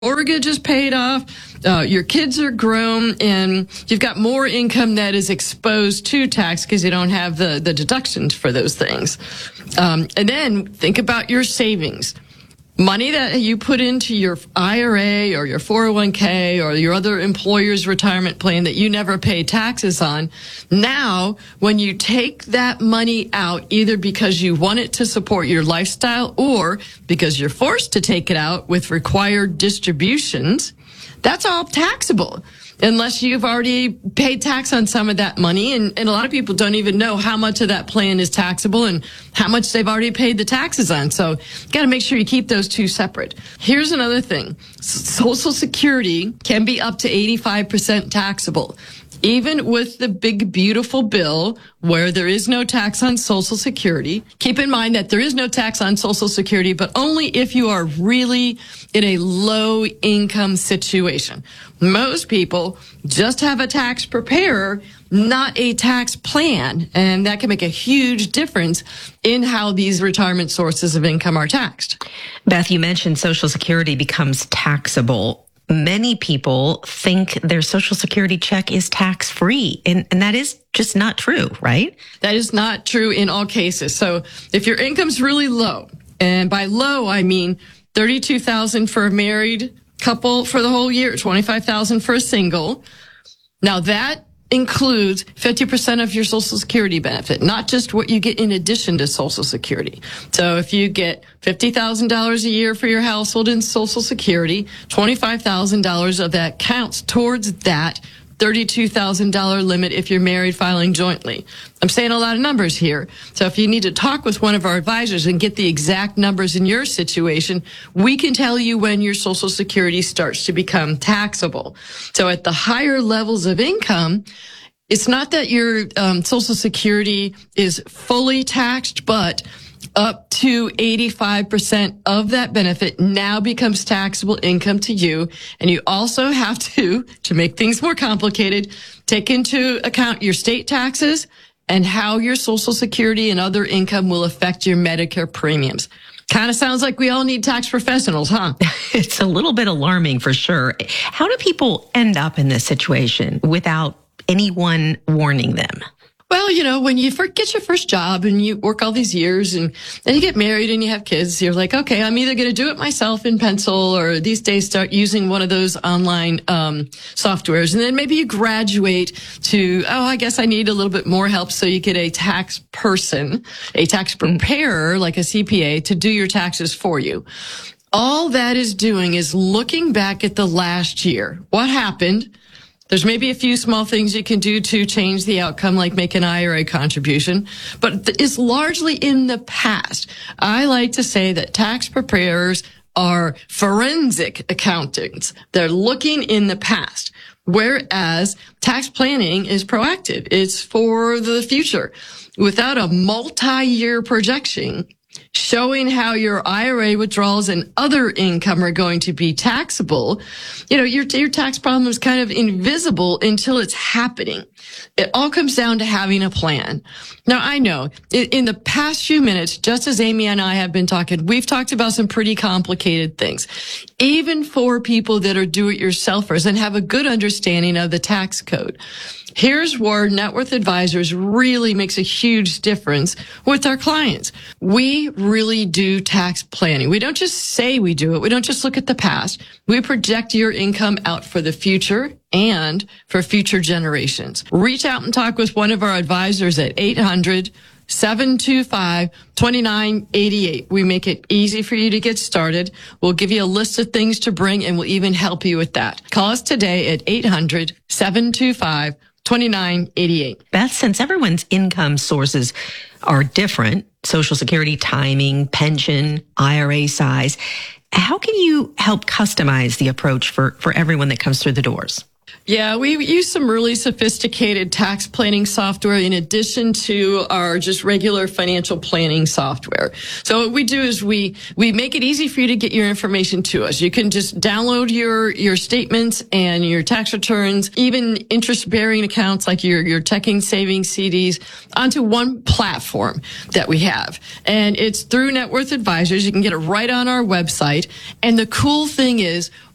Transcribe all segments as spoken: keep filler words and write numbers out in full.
mortgage is paid off, uh, your kids are grown, and you've got more income that is exposed to tax because you don't have the, the deductions for those things. Um, and then think about your savings. Money that you put into your I R A or your four oh one k or your other employer's retirement plan that you never pay taxes on. Now, when you take that money out, either because you want it to support your lifestyle or because you're forced to take it out with required distributions, that's all taxable. Unless you've already paid tax on some of that money. And, and a lot of people don't even know how much of that plan is taxable and how much they've already paid the taxes on. So you got to make sure you keep those two separate. Here's another thing. Social Security can be up to eighty-five percent taxable. Even with the big, beautiful bill where there is no tax on Social Security, keep in mind that there is no tax on Social Security, but only if you are really in a low income situation. Most people just have a tax preparer, not a tax plan, and that can make a huge difference in how these retirement sources of income are taxed. Beth, you mentioned Social Security becomes taxable. Many people think their Social Security check is tax-free, and, and that is just not true, right? That is not true in all cases. So if your income's really low, and by low, I mean thirty-two thousand dollars for a married couple for the whole year, twenty-five thousand dollars for a single. Now that includes fifty percent of your Social Security benefit, not just what you get in addition to Social Security. So if you get fifty thousand dollars a year for your household in Social Security, twenty-five thousand dollars of that counts towards that thirty-two thousand dollars limit if you're married filing jointly. I'm saying a lot of numbers here. So if you need to talk with one of our advisors and get the exact numbers in your situation, we can tell you when your Social Security starts to become taxable. So at the higher levels of income, it's not that your um, Social Security is fully taxed, but up to eighty-five percent of that benefit now becomes taxable income to you. And you also have to, to make things more complicated, take into account your state taxes and how your Social Security and other income will affect your Medicare premiums. Kind of sounds like we all need tax professionals, huh? It's a little bit alarming for sure. How do people end up in this situation without anyone warning them? Well, you know, when you get your first job and you work all these years and then you get married and you have kids, you're like, okay, I'm either going to do it myself in pencil or these days start using one of those online um softwares. And then maybe you graduate to, oh, I guess I need a little bit more help. So you get a tax person, a tax preparer like a C P A to do your taxes for you. All that is doing is looking back at the last year. What happened? There's maybe a few small things you can do to change the outcome, like make an I R A contribution, but it's largely in the past. I like to say that tax preparers are forensic accountants. They're looking in the past, whereas tax planning is proactive. It's for the future. Without a multi-year projection showing how your I R A withdrawals and other income are going to be taxable, you know, your, your tax problem is kind of invisible until it's happening. It all comes down to having a plan. Now, I know in, in the past few minutes, just as Amy and I have been talking, we've talked about some pretty complicated things, even for people that are do-it-yourselfers and have a good understanding of the tax code. Here's where Net Worth Advisors really makes a huge difference with our clients. We really do tax planning. We don't just say we do it. We don't just look at the past. We project your income out for the future and for future generations. Reach out and talk with one of our advisors at eight hundred, seven two five, two nine eight eight. We make it easy for you to get started. We'll give you a list of things to bring and we'll even help you with that. Call us today at eight hundred, seven two five, two nine eight eight. Beth, since everyone's income sources are different, Social Security timing, pension, I R A size, how can you help customize the approach for, for everyone that comes through the doors? Yeah, we use some really sophisticated tax planning software in addition to our just regular financial planning software. So what we do is we, we make it easy for you to get your information to us. You can just download your, your statements and your tax returns, even interest-bearing accounts like your, your checking, savings, C Ds onto one platform that we have. And it's through Net Worth Advisors. You can get it right on our website. And the cool thing is,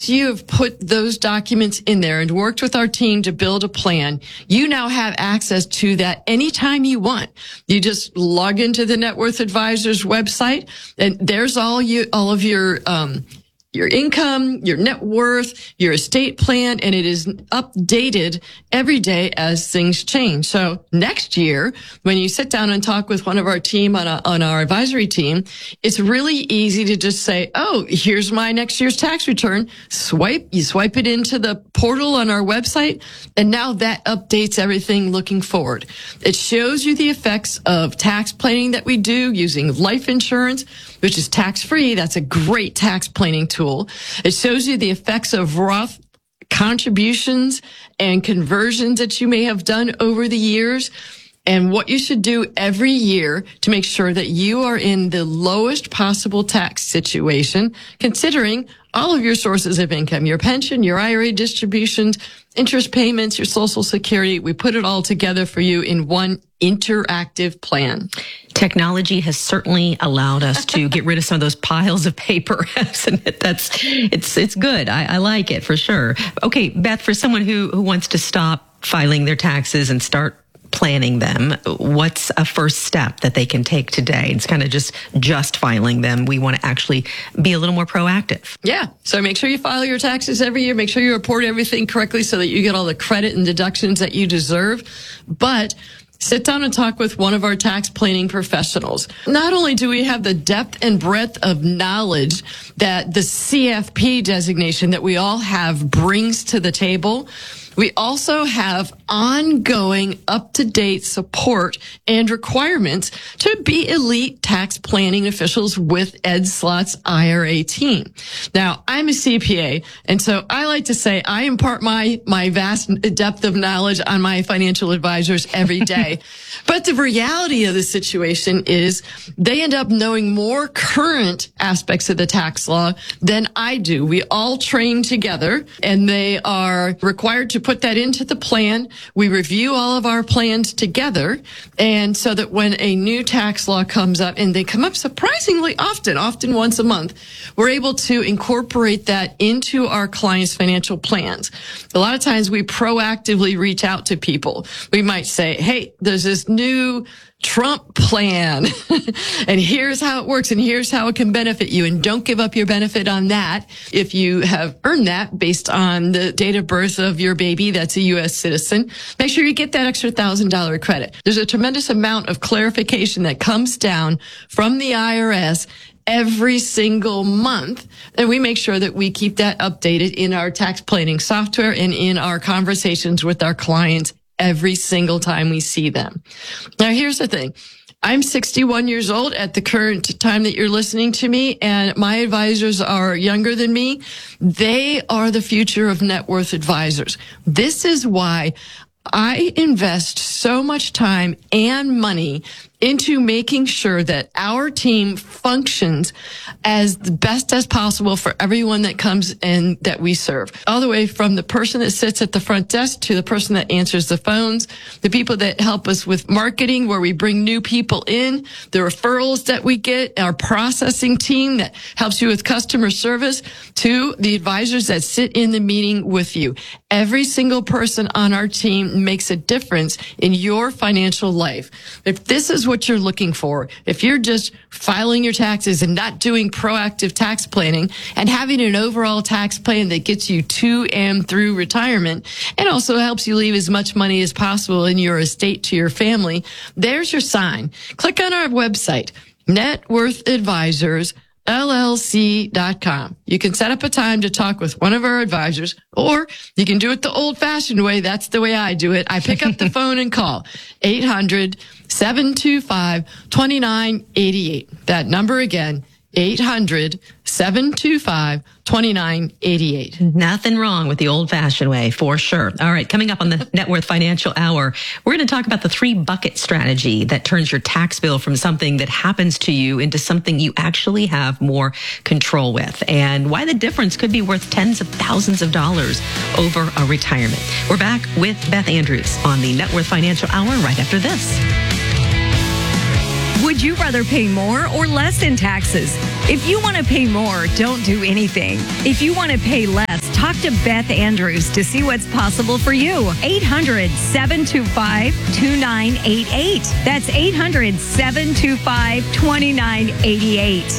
once you have put those documents in there and worked with our team to build a plan, you now have access to that anytime you want. You just log into the Net Worth Advisors website, and there's all you, all of your, um, your income, your net worth, your estate plan, and it is updated every day as things change. So next year, when you sit down and talk with one of our team on, a, on our advisory team, it's really easy to just say, oh, here's my next year's tax return. Swipe, you swipe it into the portal on our website, and now that updates everything looking forward. It shows you the effects of tax planning that we do using life insurance, which is tax-free. That's a great tax planning tool. It shows you the effects of Roth contributions and conversions that you may have done over the years, and what you should do every year to make sure that you are in the lowest possible tax situation, considering all of your sources of income, your pension, your I R A distributions, interest payments, your Social Security. We put it all together for you in one interactive plan. Technology has certainly allowed us to get rid of some of those piles of paper, hasn't it? That's, it's, it's good. I, I like it for sure. Okay, Beth, for someone who, who wants to stop filing their taxes and start planning them, what's a first step that they can take today? It's kind of just just filing them. We want to actually be a little more proactive. Yeah. So make sure you file your taxes every year. Make sure you report everything correctly so that you get all the credit and deductions that you deserve. But sit down and talk with one of our tax planning professionals. Not only do we have the depth and breadth of knowledge that the C F P designation that we all have brings to the table, we also have ongoing up-to-date support and requirements to be elite tax planning officials with Ed Slott's I R A team. Now, I'm a C P A, and so I like to say I impart my, my vast depth of knowledge on my financial advisors every day. But the reality of the situation is they end up knowing more current aspects of the tax law than I do. We all train together, and they are required to put that into the plan. We review all of our plans together, and so that when a new tax law comes up, and they come up surprisingly often, often once a month, we're able to incorporate that into our clients' financial plans. A lot of times we proactively reach out to people. We might say, hey, there's this new Trump plan, and here's how it works, and here's how it can benefit you, and don't give up your benefit on that if you have earned that based on the date of birth of your baby that's a U S citizen. Make sure you get that extra one thousand dollars credit. There's a tremendous amount of clarification that comes down from the I R S every single month, and we make sure that we keep that updated in our tax planning software and in our conversations with our clients every single time we see them. Now, here's the thing. I'm sixty-one years old at the current time that you're listening to me, and my advisors are younger than me. They are the future of Net Worth Advisors. This is why I invest so much time and money into making sure that our team functions as the best as possible for everyone that comes in that we serve. All the way from the person that sits at the front desk to the person that answers the phones, the people that help us with marketing where we bring new people in, the referrals that we get, our processing team that helps you with customer service, to the advisors that sit in the meeting with you. Every single person on our team makes a difference in your financial life. If this is what you're looking for, if you're just filing your taxes and not doing proactive tax planning and having an overall tax plan that gets you to and through retirement and also helps you leave as much money as possible in your estate to your family, there's your sign. Click on our website, Net Worth Advisors L L C dot com. You can set up a time to talk with one of our advisors, or you can do it the old-fashioned way. That's the way I do it. I pick up the phone and call eight hundred, seven two five, two nine eight eight. That number again, eight hundred, seven two five, two nine eight eight. Nothing wrong with the old-fashioned way, for sure. All right, coming up on the Net Worth Financial Hour, we're going to talk about the three-bucket strategy that turns your tax bill from something that happens to you into something you actually have more control with, and why the difference could be worth tens of thousands of dollars over a retirement. We're back with Beth Andrews on the Net Worth Financial Hour right after this. Would you rather pay more or less in taxes? If you want to pay more, don't do anything. If you want to pay less, talk to Beth Andrews to see what's possible for you. eight hundred, seven two five, two nine eight eight. That's eight hundred, seven two five, two nine eight eight.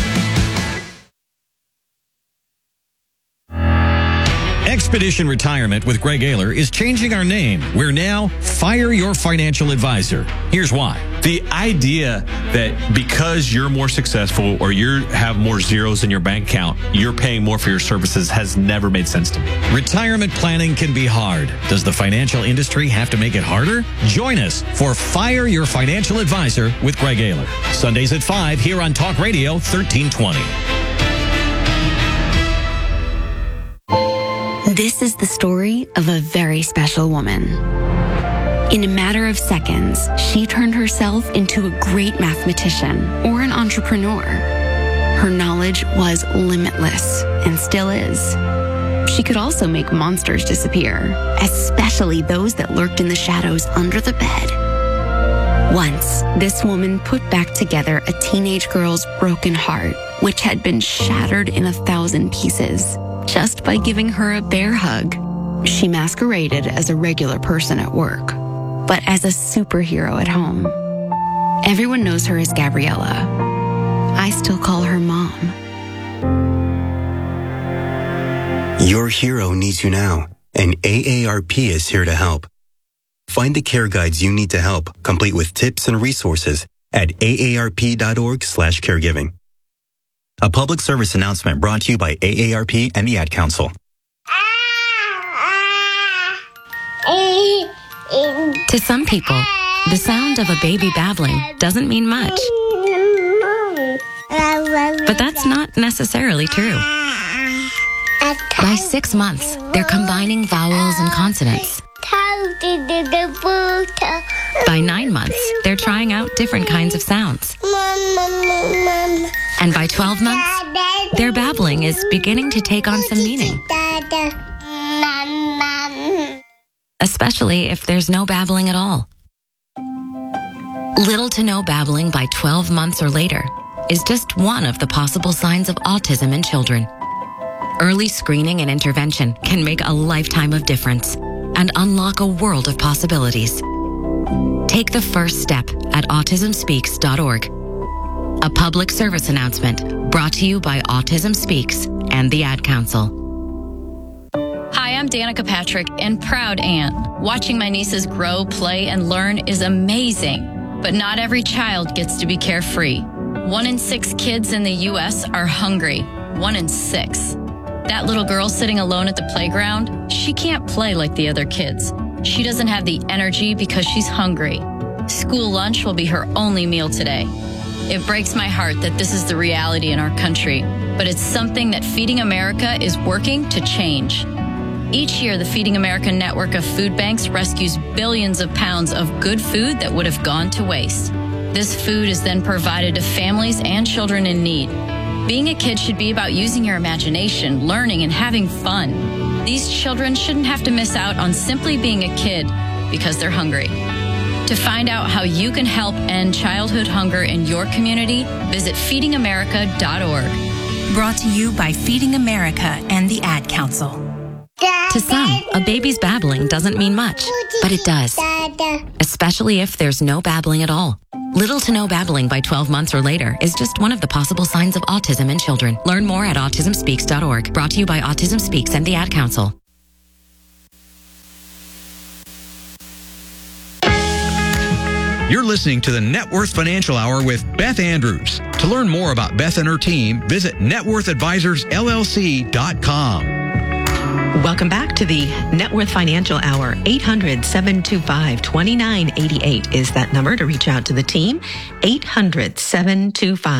Expedition Retirement with Greg Ayler is changing our name. We're now Fire Your Financial Advisor. Here's why. The idea that because you're more successful or you have more zeros in your bank account, you're paying more for your services has never made sense to me. Retirement planning can be hard. Does the financial industry have to make it harder? Join us for Fire Your Financial Advisor with Greg Ayler. Sundays at five here on Talk Radio thirteen twenty. This is the story of a very special woman. In a matter of seconds, she turned herself into a great mathematician or an entrepreneur. Her knowledge was limitless and still is. She could also make monsters disappear, especially those that lurked in the shadows under the bed. Once, this woman put back together a teenage girl's broken heart, which had been shattered in a thousand pieces, just by giving her a bear hug. She masqueraded as a regular person at work, but as a superhero at home. Everyone knows her as Gabriella. I still call her Mom. Your hero needs you now, and A A R P is here to help. Find the care guides you need to help, complete with tips and resources at A A R P dot org slash caregiving. A public service announcement brought to you by A A R P and the Ad Council. To some people, the sound of a baby babbling doesn't mean much. But that's not necessarily true. By six months, they're combining vowels and consonants. By nine months, they're trying out different kinds of sounds. And by twelve months, their babbling is beginning to take on some meaning. Especially if there's no babbling at all. Little to no babbling by twelve months or later is just one of the possible signs of autism in children. Early screening and intervention can make a lifetime of difference and unlock a world of possibilities. Take the first step at autism speaks dot org. A public service announcement brought to you by Autism Speaks and the Ad Council. Hi, I'm Danica Patrick and proud aunt. Watching my nieces grow, play, and learn is amazing, but not every child gets to be carefree. One in six kids in the U S are hungry. One in six. That little girl sitting alone at the playground, she can't play like the other kids. She doesn't have the energy because she's hungry. School lunch will be her only meal today. It breaks my heart that this is the reality in our country, but it's something that Feeding America is working to change. Each year, the Feeding America network of food banks rescues billions of pounds of good food that would have gone to waste. This food is then provided to families and children in need. Being a kid should be about using your imagination, learning, and having fun. These children shouldn't have to miss out on simply being a kid because they're hungry. To find out how you can help end childhood hunger in your community, visit feeding america dot org. Brought to you by Feeding America and the Ad Council. To some, a baby's babbling doesn't mean much, but it does. Especially if there's no babbling at all. Little to no babbling by twelve months or later is just one of the possible signs of autism in children. Learn more at autism speaks dot org. Brought to you by Autism Speaks and the Ad Council. You're listening to the Net Worth Financial Hour with Beth Andrews. To learn more about Beth and her team, visit net worth advisors L L C dot com. Welcome back to the Net Worth Financial Hour. eight hundred, seven two five, two nine eight eight is that number to reach out to the team. eight hundred, seven two five,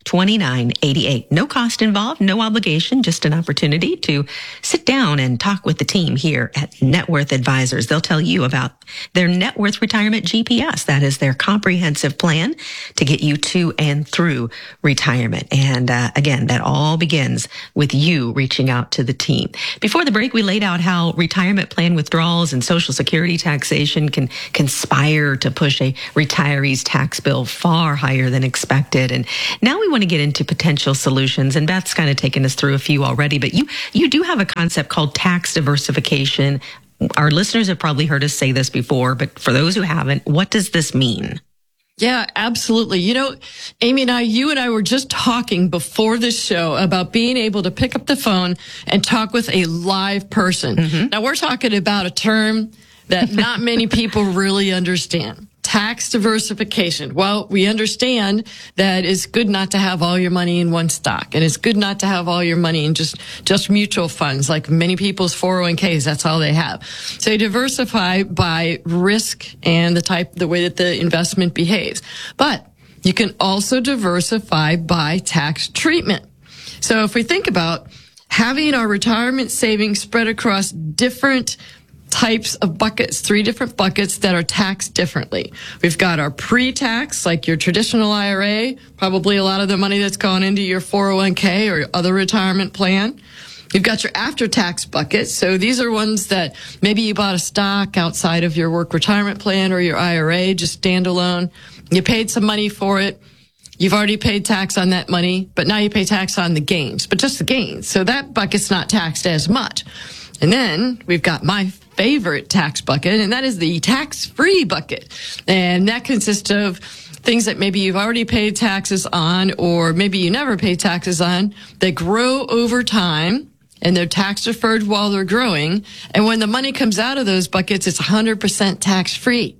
twenty-nine eighty-eight. No cost involved, no obligation, just an opportunity to sit down and talk with the team here at Net Worth Advisors. They'll tell you about their Net Worth Retirement G P S. That is their comprehensive plan to get you to and through retirement. And uh, again, that all begins with you reaching out to the team. Before the break, we laid out how retirement plan withdrawals and Social Security taxation can conspire to push a retiree's tax bill far higher than expected. And now we want to get into potential solutions, and Beth's kind of taken us through a few already, but you you do have a concept called tax diversification. Our listeners have probably heard us say this before, but for those who haven't, what does this mean? Yeah, absolutely. You know, Amy and I, you and I were just talking before this show about being able to pick up the phone and talk with a live person. Mm-hmm. Now, we're talking about a term that not many people really understand. Tax diversification. Well, we understand that it's good not to have all your money in one stock, and it's good not to have all your money in just, just mutual funds, like many people's four oh one k's. That's all they have. So you diversify by risk and the type, the way that the investment behaves. But you can also diversify by tax treatment. So if we think about having our retirement savings spread across different types of buckets, three different buckets that are taxed differently. We've got our pre-tax, like your traditional I R A, probably a lot of the money that's gone into your four oh one k or other retirement plan. You've got your after-tax bucket. So these are ones that maybe you bought a stock outside of your work retirement plan or your I R A, just standalone. You paid some money for it. You've already paid tax on that money, but now you pay tax on the gains, but just the gains. So that bucket's not taxed as much. And then we've got my favorite tax bucket, and that is the tax-free bucket. And that consists of things that maybe you've already paid taxes on, or maybe you never paid taxes on. They grow over time, and they're tax deferred while they're growing. And when the money comes out of those buckets, it's one hundred percent tax-free.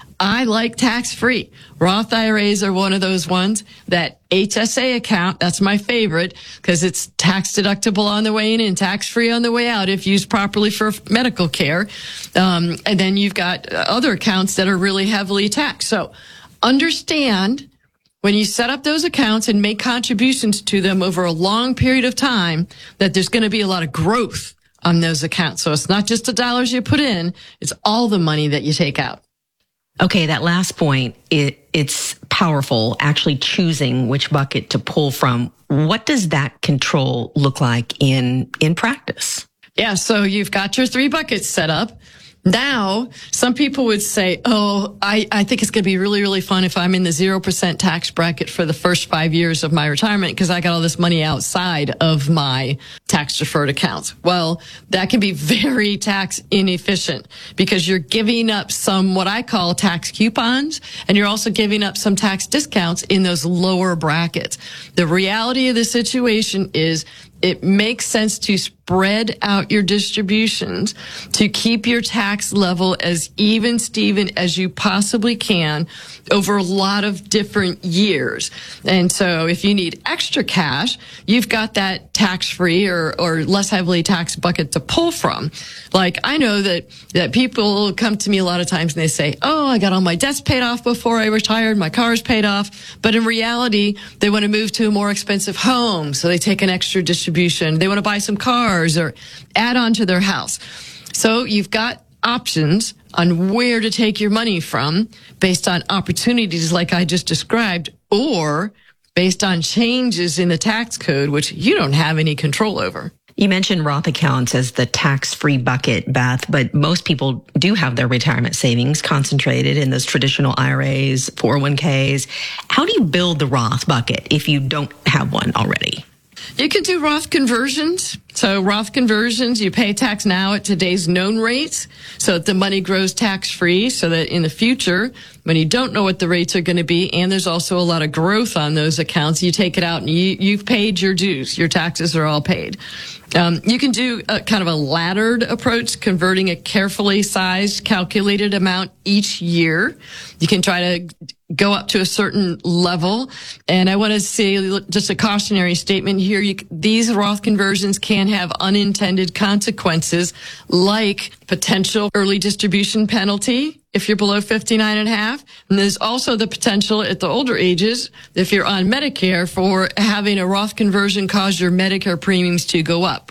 I like tax-free. Roth I R As are one of those ones. That H S A account, that's my favorite because it's tax deductible on the way in and tax-free on the way out if used properly for medical care. Um, and then you've got other accounts that are really heavily taxed. So understand when you set up those accounts and make contributions to them over a long period of time that there's going to be a lot of growth on those accounts. So it's not just the dollars you put in, it's all the money that you take out. Okay, that last point, it, it's powerful, actually choosing which bucket to pull from. What does that control look like in, in practice? Yeah, so you've got your three buckets set up. Now, some people would say, oh, I, I think it's going to be really, really fun if I'm in the zero percent tax bracket for the first five years of my retirement because I got all this money outside of my tax deferred accounts. Well, that can be very tax inefficient because you're giving up some what I call tax coupons, and you're also giving up some tax discounts in those lower brackets. The reality of the situation is it makes sense to spread out your distributions to keep your tax level as even, Steven, as you possibly can over a lot of different years. And so if you need extra cash, you've got that tax-free or, or less heavily taxed bucket to pull from. Like, I know that, that people come to me a lot of times and they say, oh, I got all my debts paid off before I retired, my car's paid off. But in reality, they want to move to a more expensive home, so they take an extra distribution. They want to buy some cars or add on to their house. So you've got options on where to take your money from based on opportunities like I just described, or based on changes in the tax code, which you don't have any control over. You mentioned Roth accounts as the tax-free bucket, Beth, but most people do have their retirement savings concentrated in those traditional I R As, four oh one k's. How do you build the Roth bucket if you don't have one already? You can do Roth conversions. So Roth conversions, you pay tax now at today's known rates so that the money grows tax-free, so that in the future, when you don't know what the rates are going to be, and there's also a lot of growth on those accounts, you take it out and you, you've paid your dues. Your taxes are all paid. Um, you can do a kind of a laddered approach, converting a carefully sized, calculated amount each year. You can try to go up to a certain level. And I want to say just a cautionary statement here. You, these Roth conversions can have unintended consequences like potential early distribution penalty if you're below fifty-nine and a half. And there's also the potential at the older ages, if you're on Medicare, for having a Roth conversion cause your Medicare premiums to go up.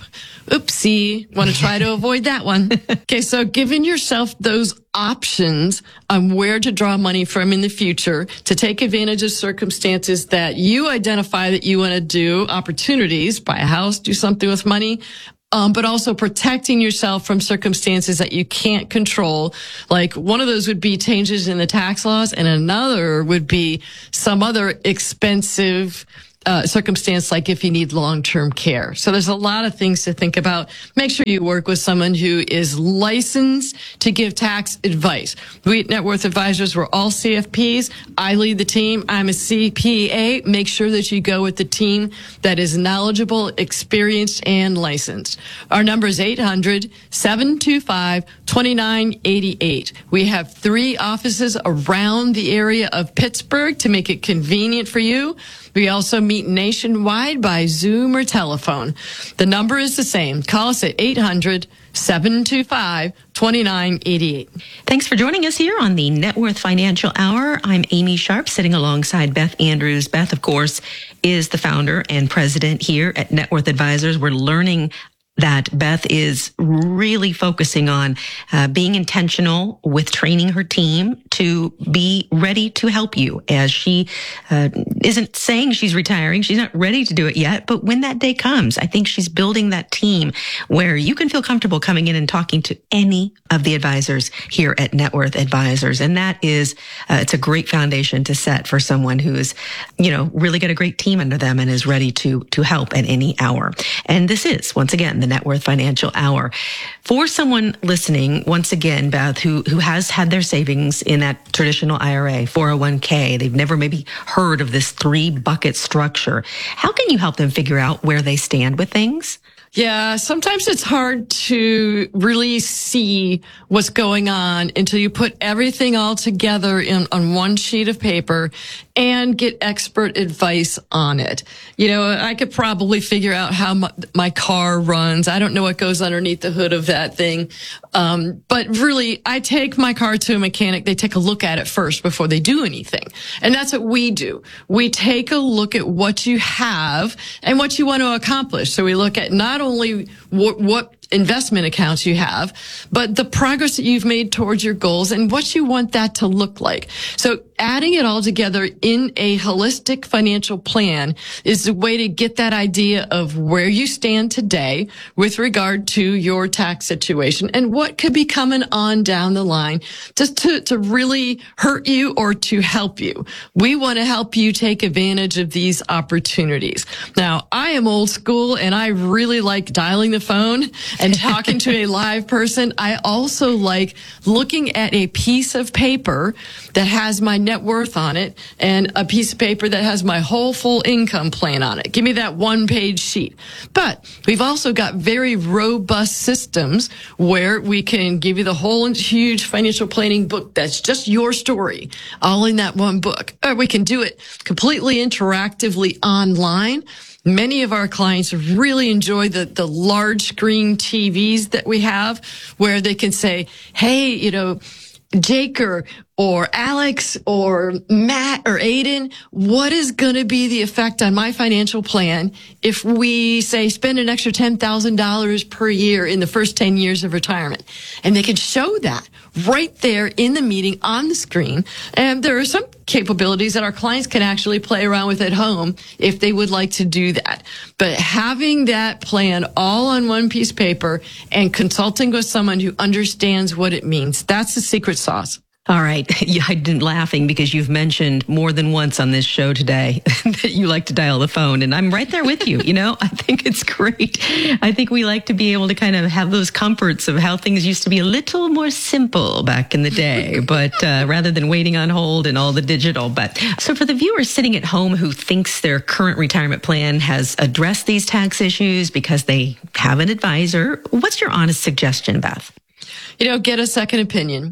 Oopsie. Want to try to avoid that one. Okay. So giving yourself those options on where to draw money from in the future to take advantage of circumstances that you identify that you want to do, opportunities, buy a house, do something with money, Um, but also protecting yourself from circumstances that you can't control. Like one of those would be changes in the tax laws, and another would be some other expensive Uh, circumstance, like if you need long-term care. So there's a lot of things to think about. Make sure you work with someone who is licensed to give tax advice. We at Net Worth Advisors, we're all C F Ps. I lead the team. I'm a C P A. Make sure that you go with the team that is knowledgeable, experienced, and licensed. Our number is eight hundred, seven two five, two nine eight eight. We have three offices around the area of Pittsburgh to make it convenient for you. We also meet nationwide by Zoom or telephone. The number is the same. Call us at eight hundred, seven two five, two nine eight eight. Thanks for joining us here on the Net Worth Financial Hour. I'm Amy Sharp, sitting alongside Beth Andrews. Beth, of course, is the founder and president here at Net Worth Advisors. We're learning that Beth is really focusing on uh, being intentional with training her team to be ready to help you, as she uh, isn't saying she's retiring. She's not ready to do it yet. But when that day comes, I think she's building that team where you can feel comfortable coming in and talking to any of the advisors here at Net Worth Advisors. And that is, uh, it's a great foundation to set for someone who is, you know, really got a great team under them and is ready to, to help at any hour. And this is, once again, the Net Worth Financial Hour. For someone listening, once again, Beth, who, who has had their savings in that traditional I R A, four oh one k, they've never maybe heard of this three bucket structure. How can you help them figure out where they stand with things? Yeah, sometimes it's hard to really see what's going on until you put everything all together in, on one sheet of paper and get expert advice on it. You know, I could probably figure out how my, my car runs. I don't know what goes underneath the hood of that thing. Um, but really, I take my car to a mechanic. They take a look at it first before they do anything. And that's what we do. We take a look at what you have and what you want to accomplish. So we look at not only what, what investment accounts you have, but the progress that you've made towards your goals and what you want that to look like. So adding it all together in a holistic financial plan is the way to get that idea of where you stand today with regard to your tax situation and what could be coming on down the line just to, to really hurt you or to help you. We want to help you take advantage of these opportunities. Now, I am old school and I really like dialing the phone and talking to a live person. I also like looking at a piece of paper that has my net worth on it and a piece of paper that has my whole full income plan on it. Give me that one page sheet. But we've also got very robust systems where we can give you the whole huge financial planning book that's just your story, all in that one book. Or we can do it completely interactively online. Many of our clients really enjoy the, the large screen T Vs that we have where they can say, hey, you know, Jake or, or Alex or Matt or Aiden, what is going to be the effect on my financial plan if we say spend an extra ten thousand dollars per year in the first ten years of retirement? And they can show that right there in the meeting on the screen. And there are some capabilities that our clients can actually play around with at home if they would like to do that. But having that plan all on one piece of paper and consulting with someone who understands what it means, that's the secret sauce. All right. I'm laughing because you've mentioned more than once on this show today that you like to dial the phone. And I'm right there with you. You know, I think it's great. I think we like to be able to kind of have those comforts of how things used to be a little more simple back in the day, but uh, rather than waiting on hold and all the digital. But so for the viewers sitting at home who thinks their current retirement plan has addressed these tax issues because they have an advisor, what's your honest suggestion, Beth? You know, get a second opinion.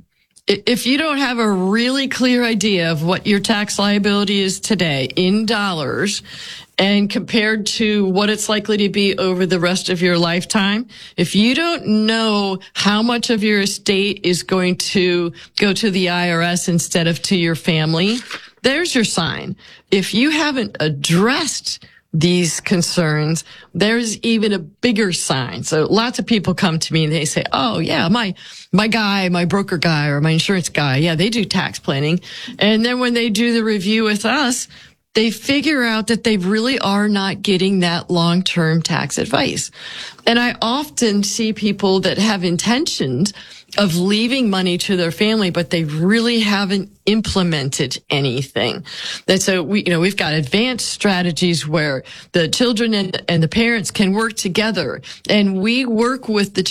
if you don't have a really clear idea of what your tax liability is today in dollars and compared to what it's likely to be over the rest of your lifetime, if you don't know how much of your estate is going to go to the I R S instead of to your family, there's your sign. If you haven't addressed these concerns, there's even a bigger sign. So lots of people come to me and they say, oh yeah, my, my guy, my broker guy or my insurance guy, yeah, they do tax planning. And then when they do the review with us, they figure out that they really are not getting that long-term tax advice. And I often see people that have intentions of leaving money to their family, but they really haven't implemented anything. That so we, you know, we've got advanced strategies where the children and, and the parents can work together, and we work with the